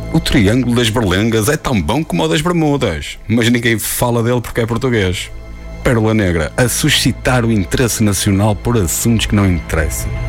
O Triângulo das Berlengas é tão bom como o das Bermudas, mas ninguém fala dele porque é português. Pérola Negra, a suscitar o interesse nacional por assuntos que não interessam.